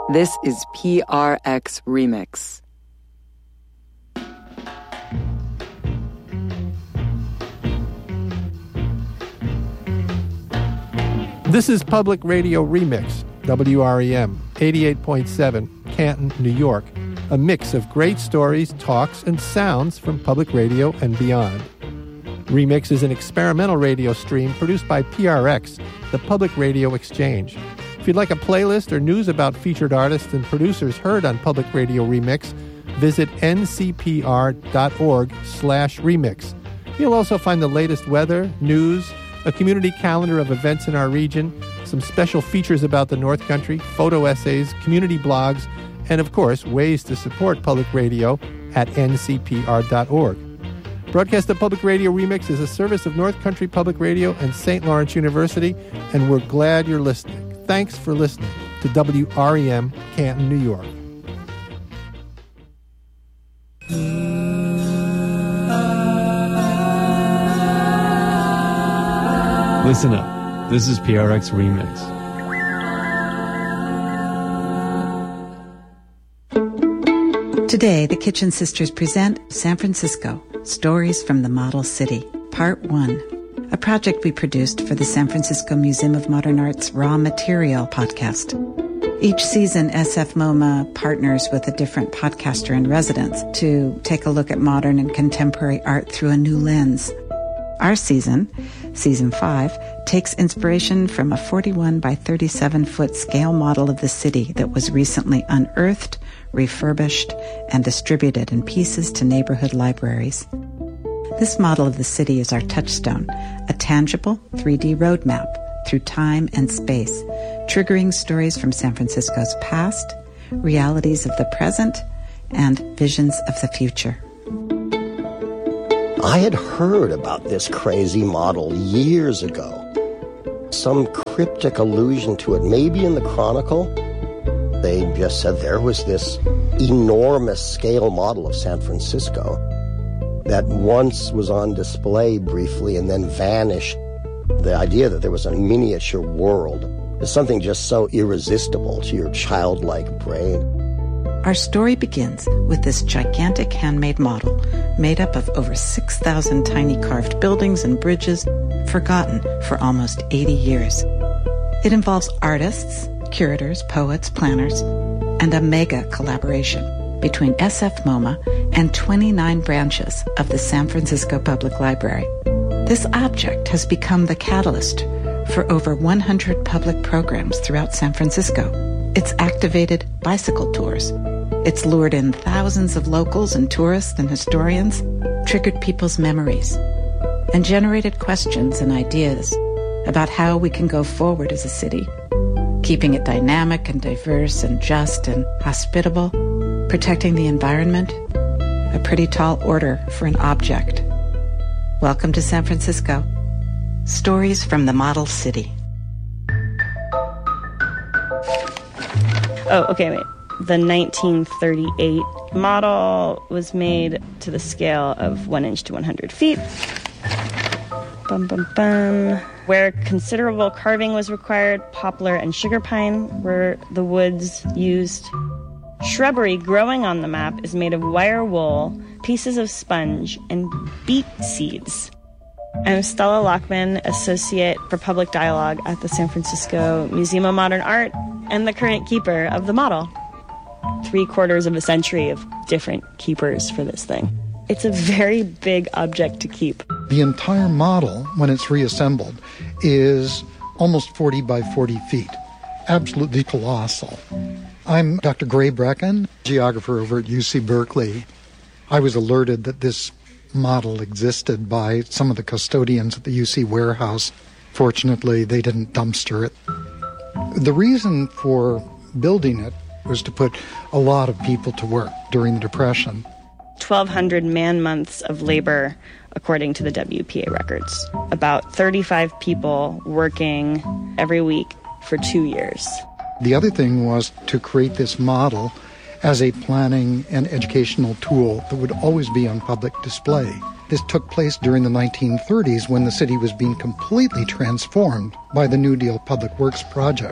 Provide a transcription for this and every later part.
This is PRX Remix. This is Public Radio Remix, WREM, 88.7, Canton, New York, a mix of great stories, talks, and sounds from public radio and beyond. Remix is an experimental radio stream produced by PRX, the Public Radio Exchange. If you'd like a playlist or news about featured artists and producers heard on Public Radio Remix, visit ncpr.org/remix. You'll also find the latest weather, news, a community calendar of events in our region, some special features about the North Country, photo essays, community blogs, and of course, ways to support public radio at ncpr.org. Broadcast of Public Radio Remix is a service of North Country Public Radio and St. Lawrence University, and we're glad you're listening. Thanks for listening to WREM, Canton, New York. Listen up. This is PRX Remix. Today, the Kitchen Sisters present San Francisco, Stories from the Model City, Part 1, a project we produced for the San Francisco Museum of Modern Art's Raw Material podcast. Each season, SF MoMA partners with a different podcaster in residence to take a look at modern and contemporary art through a new lens. Our season, Season 5, takes inspiration from a 41 by 37-foot scale model of the city that was recently unearthed, refurbished, and distributed in pieces to neighborhood libraries. This model of the city is our touchstone, a tangible 3D roadmap through time and space, triggering stories from San Francisco's past, realities of the present, and visions of the future. I had heard about this crazy model years ago. Some cryptic allusion to it, maybe in the Chronicle. They just said there was this enormous scale model of San Francisco that once was on display briefly and then vanished. The idea that there was a miniature world is something just so irresistible to your childlike brain. Our story begins with this gigantic handmade model made up of over 6,000 tiny carved buildings and bridges, forgotten for almost 80 years. It involves artists, curators, poets, planners, and a mega collaboration between SF MoMA and 29 branches of the San Francisco Public Library. This object has become the catalyst for over 100 public programs throughout San Francisco. It's activated bicycle tours. It's lured in thousands of locals and tourists and historians, triggered people's memories, and generated questions and ideas about how we can go forward as a city, keeping it dynamic and diverse and just and hospitable, protecting the environment, a pretty tall order for an object. Welcome to San Francisco. Stories from the Model City. Oh, okay, wait. The 1938 model was made to the scale of 1 inch to 100 feet. Bum, bum, bum. Where considerable carving was required, poplar and sugar pine were the woods used. Shrubbery growing on the map is made of wire wool, pieces of sponge, and beet seeds. I'm Stella Lockman, Associate for Public Dialogue at the San Francisco Museum of Modern Art and the current keeper of the model. 3/4 of a century of different keepers for this thing. It's a very big object to keep. The entire model, when it's reassembled, is almost 40 by 40 feet. Absolutely colossal. I'm Dr. Gray Brecken, geographer over at UC Berkeley. I was alerted that this model existed by some of the custodians at the UC warehouse. Fortunately, they didn't dumpster it. The reason for building it was to put a lot of people to work during the Depression. 1,200 man-months of labor, according to the WPA records. About 35 people working every week for 2 years. The other thing was to create this model as a planning and educational tool that would always be on public display. This took place during the 1930s when the city was being completely transformed by the New Deal public works projects.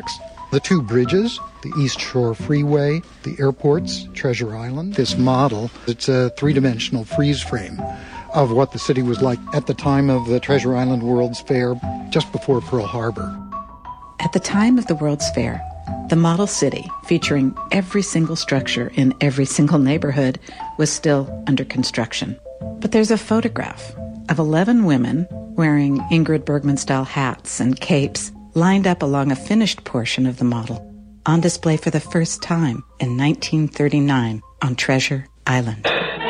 The two bridges, the East Shore Freeway, the airports, Treasure Island. This model, it's a three-dimensional freeze frame of what the city was like at the time of the Treasure Island World's Fair, just before Pearl Harbor. At the time of the World's Fair, the model city, featuring every single structure in every single neighborhood, was still under construction. But there's a photograph of 11 women wearing Ingrid Bergman-style hats and capes lined up along a finished portion of the model, on display for the first time in 1939 on Treasure Island.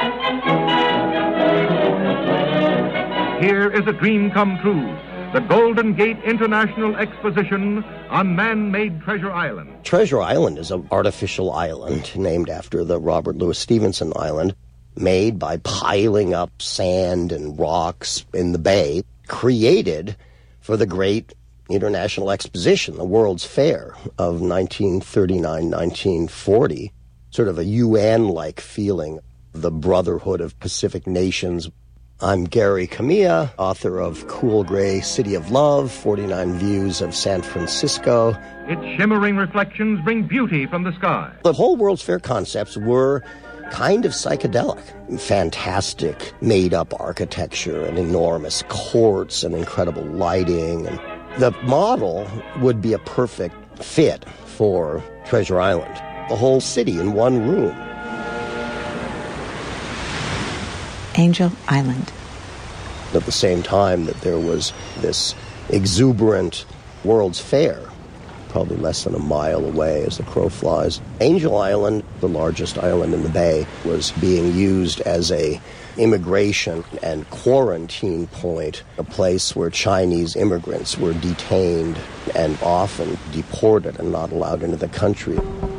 Here is a dream come true. The Golden Gate International Exposition on man-made Treasure Island. Treasure Island is an artificial island named after the Robert Louis Stevenson Island, made by piling up sand and rocks in the bay, created for the great International Exposition, the World's Fair of 1939-1940, sort of a UN-like feeling, the Brotherhood of Pacific Nations. I'm Gary Kamiya, author of Cool Gray City of Love, 49 Views of San Francisco. Its shimmering reflections bring beauty from the sky. The whole World's Fair concepts were kind of psychedelic. Fantastic made-up architecture and enormous courts and incredible lighting. And the model would be a perfect fit for Treasure Island. The whole city in one room. Angel Island. At the same time that there was this exuberant World's Fair, probably less than a mile away as the crow flies, Angel Island, the largest island in the bay, was being used as a immigration and quarantine point, a place where Chinese immigrants were detained and often deported and not allowed into the country.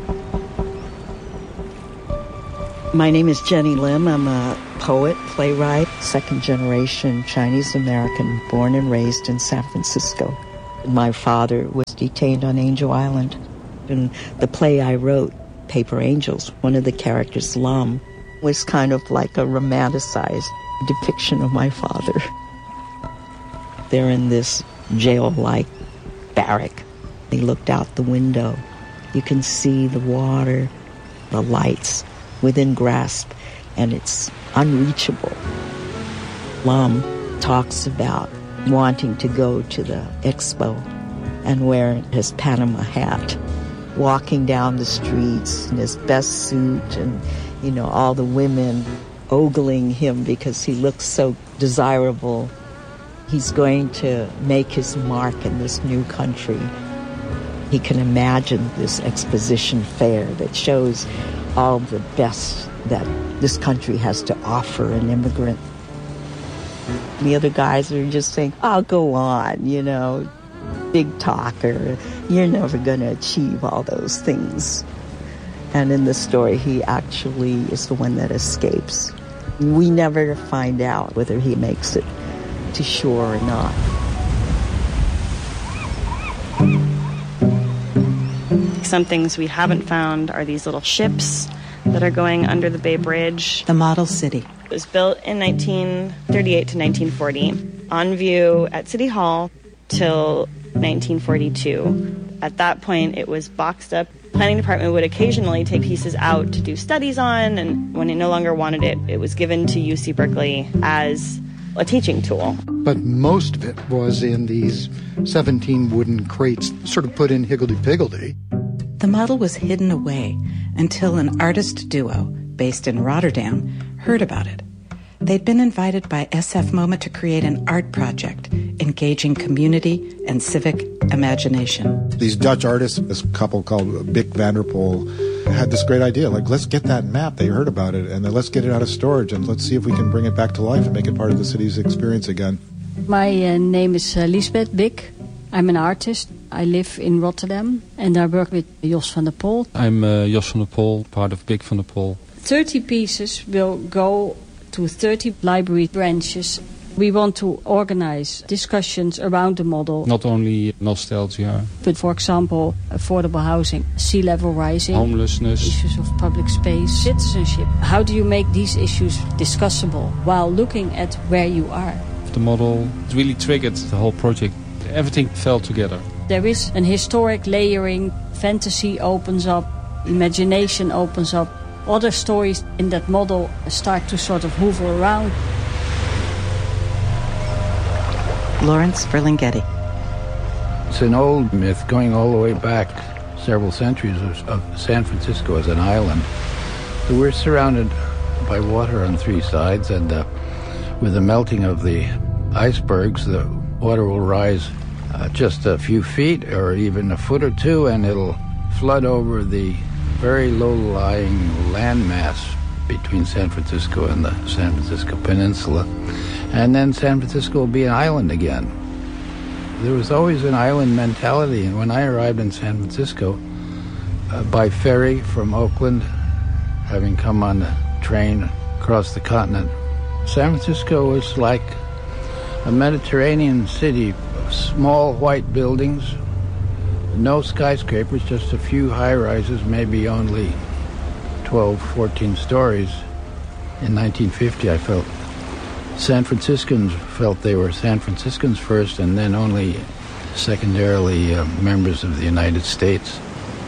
My name is Jenny Lim. I'm a poet, playwright, second-generation Chinese-American, born and raised in San Francisco. My father was detained on Angel Island. In the play I wrote, Paper Angels, one of the characters, Lam, was kind of like a romanticized depiction of my father. They're in this jail-like barrack. They looked out the window. You can see the water, the lights within grasp, and it's unreachable. Lam talks about wanting to go to the expo and wearing his Panama hat, walking down the streets in his best suit, and, you know, all the women ogling him because he looks so desirable. He's going to make his mark in this new country. He can imagine this exposition fair that shows all the best that this country has to offer an immigrant. The other guys are just saying, "Oh, go on, you know, big talker. You're never going to achieve all those things." And in the story, he actually is the one that escapes. We never find out whether he makes it to shore or not. Some things we haven't found are these little ships that are going under the Bay Bridge. The model city. It was built in 1938 to 1940, on view at City Hall till 1942. At that point, it was boxed up. Planning department would occasionally take pieces out to do studies on, and when it no longer wanted it, it was given to UC Berkeley as a teaching tool. But most of it was in these 17 wooden crates, sort of put in higgledy-piggledy. The model was hidden away until an artist duo based in Rotterdam heard about it. They'd been invited by SF MoMA to create an art project engaging community and civic imagination. These Dutch artists, this couple called Bick van der Pol, had this great idea, like, let's get that map. They heard about it, and then let's get it out of storage, and let's see if we can bring it back to life and make it part of the city's experience again. My name is Lisbeth Bick. I'm an artist. I live in Rotterdam, and I work with Jos van der Pol. I'm Jos van der Pol, part of Bick van der Pol. 30 pieces will go to 30 library branches. We want to organize discussions around the model. Not only nostalgia, but for example, affordable housing, sea level rising, homelessness, issues of public space, citizenship. How do you make these issues discussable while looking at where you are? The model really triggered the whole project. Everything fell together. There is an historic layering, fantasy opens up, imagination opens up. Other stories in that model start to sort of hover around. Lawrence Ferlinghetti. It's an old myth going all the way back several centuries of San Francisco as an island. We're surrounded by water on three sides, and with the melting of the icebergs, the water will rise just a few feet or even a foot or two, and it'll flood over the very low-lying landmass between San Francisco and the San Francisco Peninsula. And then San Francisco will be an island again. There was always an island mentality, and when I arrived in San Francisco by ferry from Oakland, having come on the train across the continent, San Francisco was like a Mediterranean city of small white buildings, no skyscrapers, just a few high-rises, maybe only 12, 14 stories. In 1950, I felt San Franciscans felt they were San Franciscans first, and then only secondarily members of the United States.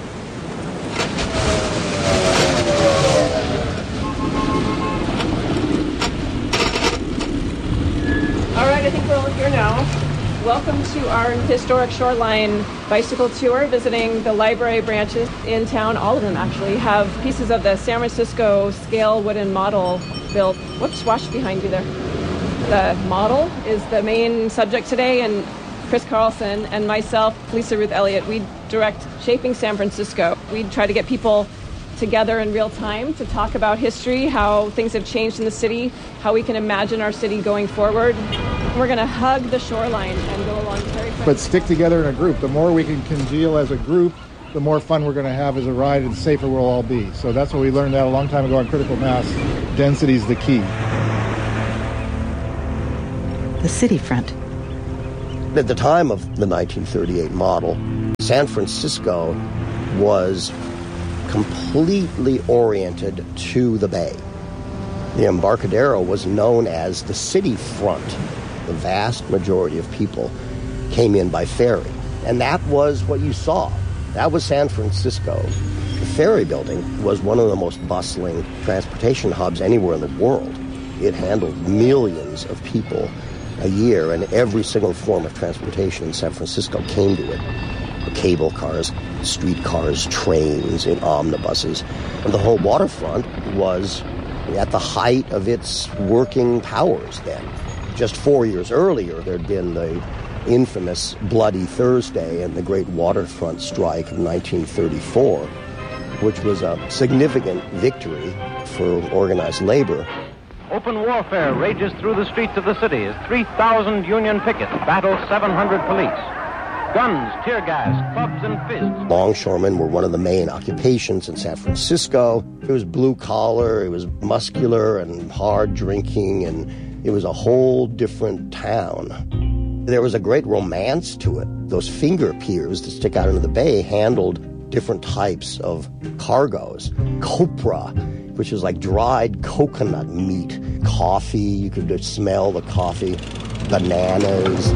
All right, I think we're all here now. Welcome to our historic shoreline bicycle tour, visiting the library branches in town. All of them actually have pieces of the San Francisco scale wooden model built. Whoops, washed behind you there. The model is the main subject today, and Chris Carlson and myself, Lisa Ruth Elliott, we direct Shaping San Francisco. We try to get people together in real time to talk about history, how things have changed in the city, how we can imagine our city going forward. We're going to hug the shoreline and go along very fast. But stick together in a group. The more we can congeal as a group, the more fun we're going to have as a ride, and the safer we'll all be. So that's what we learned that a long time ago on critical mass. Density is the key. The city front. At the time of the 1938 model, San Francisco was completely oriented to the bay. The Embarcadero was known as the city front. The vast majority of people came in by ferry, and that was what you saw. That was San Francisco. The ferry building was one of the most bustling transportation hubs anywhere in the world. It handled millions of people a year, and every single form of transportation in San Francisco came to it. Cable cars, streetcars, trains, and omnibuses. And the whole waterfront was at the height of its working powers then. Just 4 years earlier, there'd been the infamous Bloody Thursday and the Great Waterfront Strike of 1934, which was a significant victory for organized labor. Open warfare rages through the streets of the city as 3,000 Union pickets battle 700 police. Guns, tear gas, clubs, and fists. Longshoremen were one of the main occupations in San Francisco. It was blue collar, it was muscular and hard drinking, and it was a whole different town. There was a great romance to it. Those finger piers that stick out into the bay handled different types of cargoes. Copra, which is like dried coconut meat. Coffee, you could smell the coffee. Bananas.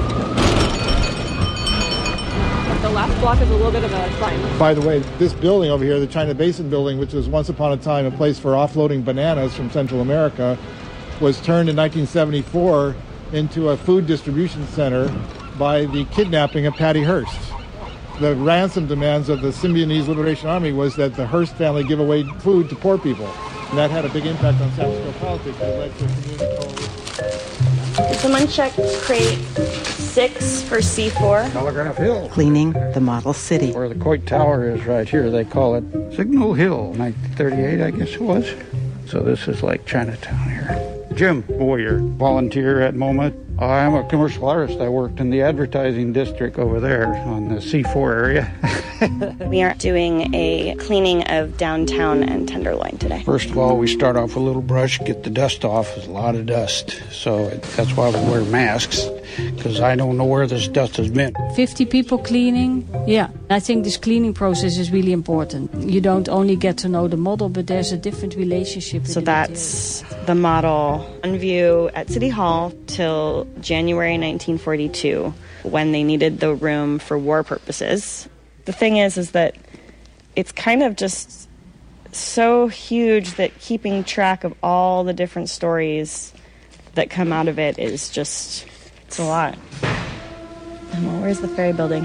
The last block is a little bit of a climb. By the way, this building over here, the China Basin building, which was once upon a time a place for offloading bananas from Central America, was turned in 1974 into a food distribution center by the kidnapping of Patty Hearst. The ransom demands of the Symbionese Liberation Army was that the Hearst family give away food to poor people. And that had a big impact on San Francisco politics. It led to a community coalition. Someone check crate 6 for C4. Telegraph Hill. Cleaning the model city. Where the Coit Tower is right here, they call it Signal Hill, 1938, I guess it was. So this is like Chinatown here. Jim Boyer, volunteer at MoMA. I'm a commercial artist. I worked in the advertising district over there on the C4 area. We are doing a cleaning of downtown and Tenderloin today. First of all, we start off with a little brush, get the dust off. There's a lot of dust. So that's why we wear masks, because I don't know where this dust has been. 50 people cleaning. Yeah, I think this cleaning process is really important. You don't only get to know the model, but there's a different relationship with So that's the model on view at City Hall till January 1942, when they needed the room for war purposes. The thing is that it's kind of just so huge that keeping track of all the different stories that come out of it is just, it's a lot. Well, where's the ferry building?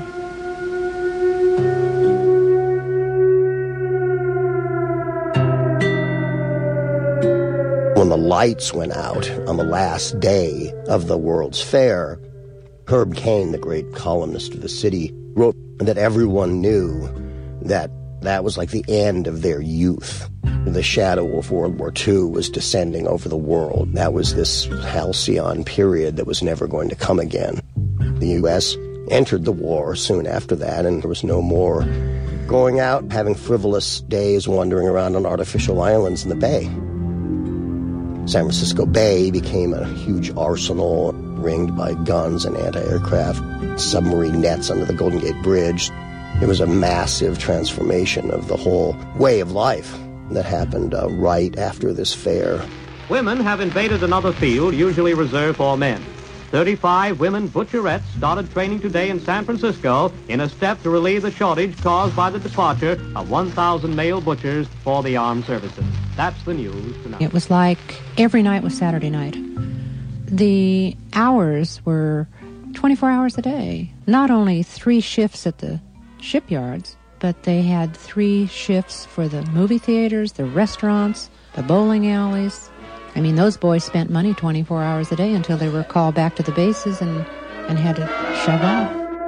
When the lights went out on the last day of the World's Fair, Herb Caen, the great columnist of the City, wrote that everyone knew that that was like the end of their youth. The shadow of World War II was descending over the world. That was this halcyon period that was never going to come again. The U.S. entered the war soon after that, and there was no more going out, having frivolous days wandering around on artificial islands in the bay. San Francisco Bay became a huge arsenal ringed by guns and anti-aircraft, submarine nets under the Golden Gate Bridge. It was a massive transformation of the whole way of life that happened right after this fair. Women have invaded another field usually reserved for men. 35 women butcherettes started training today in San Francisco in a step to relieve the shortage caused by the departure of 1,000 male butchers for the armed services. That's the news tonight. It was like every night was Saturday night. The hours were 24 hours a day. Not only 3 shifts at the shipyards, but they had 3 shifts for the movie theaters, the restaurants, the bowling alleys. I mean, those boys spent money 24 hours a day until they were called back to the bases and had to shove off.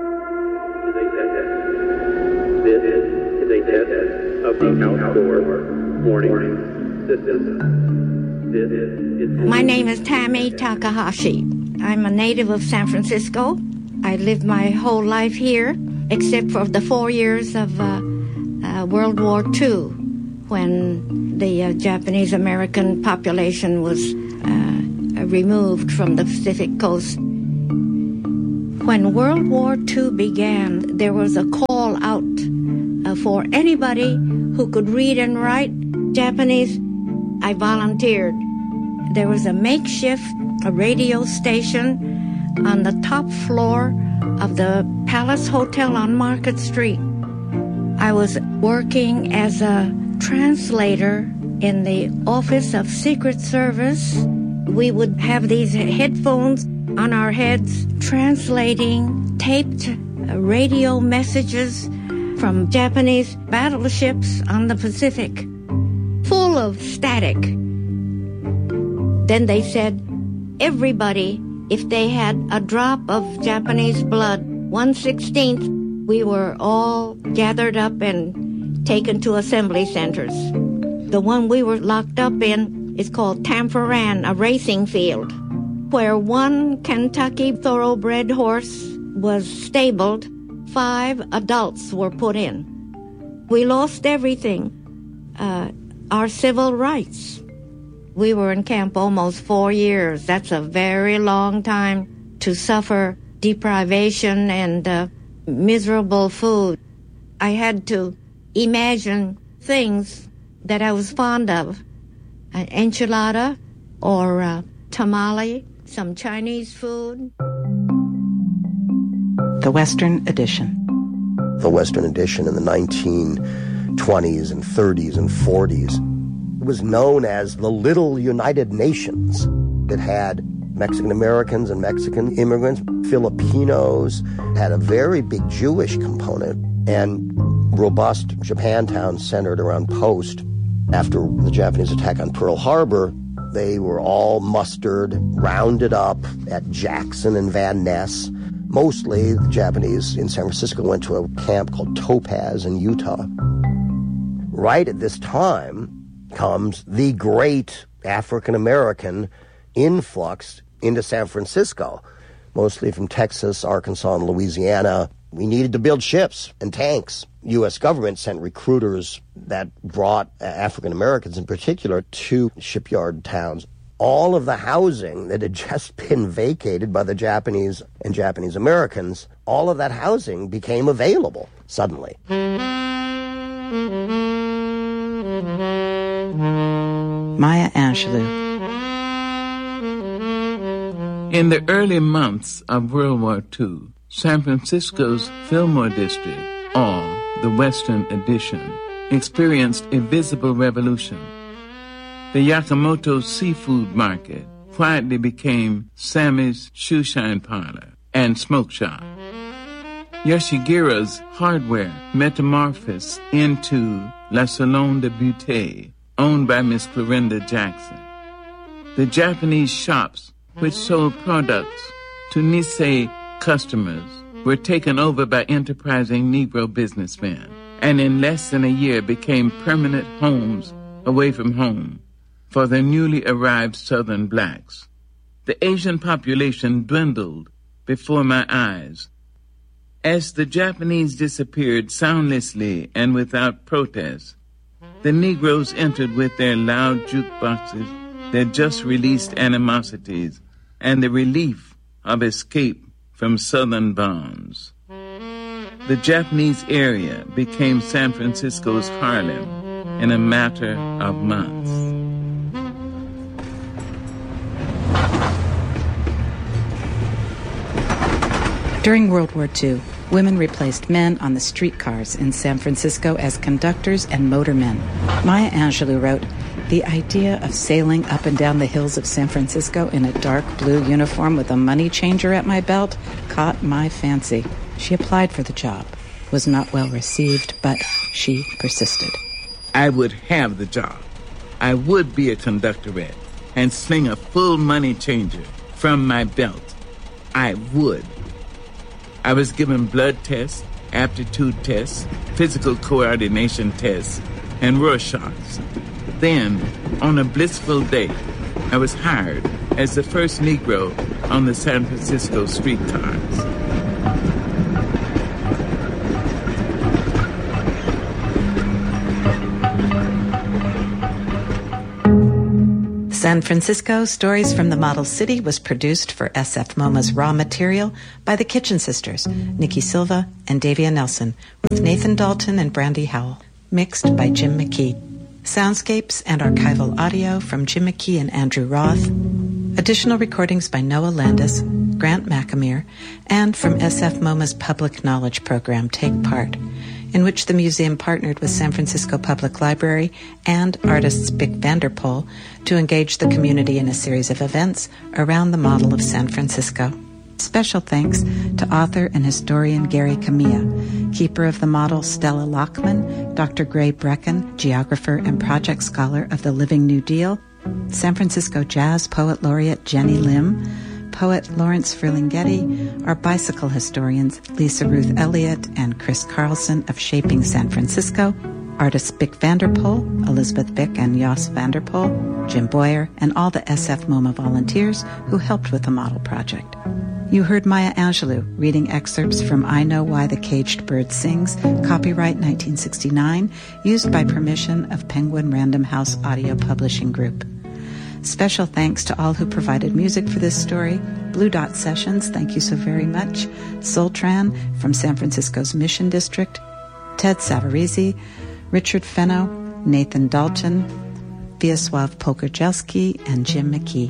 This is a test of the outdoor morning system. My name is Tammy Takahashi. I'm a native of San Francisco. I lived my whole life here, except for the 4 years of World War II, when the Japanese-American population was removed from the Pacific coast. When World War II began, there was a call out for anybody who could read and write Japanese. I volunteered. There was a makeshift radio station on the top floor of the Palace Hotel on Market Street. I was working as a translator in the Office of Secret Service. We would have these headphones on our heads translating taped radio messages from Japanese battleships on the Pacific, full of static. Then they said, everybody, if they had a drop of Japanese blood, 1/16th, we were all gathered up and taken to assembly centers. The one we were locked up in is called Tanforan, a racing field, where one Kentucky thoroughbred horse was stabled. 5 adults were put in. We lost everything, our civil rights. We were in camp almost 4 years. That's a very long time to suffer deprivation and miserable food. I had to imagine things that I was fond of, an enchilada or tamale, some Chinese food. The Western Edition. The Western Edition in the 1920s and 30s and 40s was known as the Little United Nations. It had Mexican Americans and Mexican immigrants, Filipinos, had a very big Jewish component, and robust Japantowns centered around Post. After the Japanese attack on Pearl Harbor, they were all mustered, rounded up at Jackson and Van Ness. Mostly the Japanese in San Francisco went to a camp called Topaz in Utah. Right at this time comes the great African-American influx into San Francisco, mostly from Texas, Arkansas, and Louisiana. We needed to build ships and tanks. U.S. government sent recruiters that brought African-Americans in particular to shipyard towns. All of the housing that had just been vacated by the Japanese and Japanese Americans, all of that housing became available suddenly. Maya Angelou. In the early months of World War II, San Francisco's Fillmore District, or the Western Addition, experienced a visible revolution. The Yakamoto Seafood Market quietly became Sammy's Shoeshine Parlor and Smoke Shop. Yoshigura's Hardware metamorphosed into La Salon de Beauté, owned by Miss Clorinda Jackson. The Japanese shops, which sold products to Nisei customers, were taken over by enterprising Negro businessmen, and in less than a year became permanent homes away from home for the newly arrived Southern blacks. The Asian population dwindled before my eyes. As the Japanese disappeared soundlessly and without protest, the Negroes entered with their loud jukeboxes, their just-released animosities, and the relief of escape from Southern bonds. The Japanese area became San Francisco's Harlem in a matter of months. During World War II, women replaced men on the streetcars in San Francisco as conductors and motormen. Maya Angelou wrote, "The idea of sailing up and down the hills of San Francisco in a dark blue uniform with a money changer at my belt caught my fancy." She applied for the job, was not well received, but she persisted. I would have the job. I would be a conductorette and sling a full money changer from my belt. I would. I was given blood tests, aptitude tests, physical coordination tests, and Rorschachs. Then, on a blissful day, I was hired as the first Negro on the San Francisco streetcars. San Francisco Stories from the Model City was produced for SF MoMA's Raw Material by the Kitchen Sisters, Nikki Silva and Davia Nelson, with Nathan Dalton and Brandy Howell. Mixed by Jim McKee. Soundscapes and archival audio from Jim McKee and Andrew Roth. Additional recordings by Noah Landis, Grant McAmere, and from SF MoMA's Public Knowledge Program, Take Part, in which the museum partnered with San Francisco Public Library and artists Bick Vanderpool to engage the community in a series of events around the model of San Francisco. Special thanks to author and historian Gary Camilla, keeper of the model Stella Lockman, Dr. Gray Brecken, geographer and project scholar of the Living New Deal, San Francisco Jazz Poet Laureate Jenny Lim, poet Lawrence Ferlinghetti, our bicycle historians Lisa Ruth Elliott and Chris Carlson of Shaping San Francisco, artists Bick Vanderpool, Elizabeth Bick and Jos Vanderpool, Jim Boyer, and all the SF MoMA volunteers who helped with the model project. You heard Maya Angelou reading excerpts from I Know Why the Caged Bird Sings, copyright 1969, used by permission of Penguin Random House Audio Publishing Group. Special thanks to all who provided music for this story. Blue Dot Sessions, thank you so very much. Soltran from San Francisco's Mission District. Ted Savarese, Richard Fenno, Nathan Dalton, Wiesław Pokerjelski, and Jim McKee.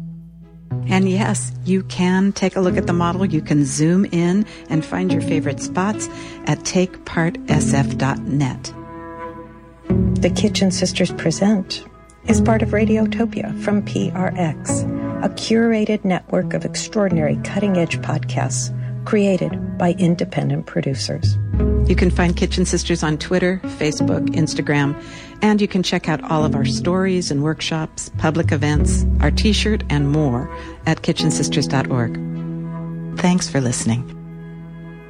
And yes, you can take a look at the model. You can zoom in and find your favorite spots at takepartsf.net. The Kitchen Sisters Present is part of Radiotopia from PRX, a curated network of extraordinary cutting-edge podcasts created by independent producers. You can find Kitchen Sisters on Twitter, Facebook, Instagram, and you can check out all of our stories and workshops, public events, our t-shirt, and more at kitchensisters.org. Thanks for listening.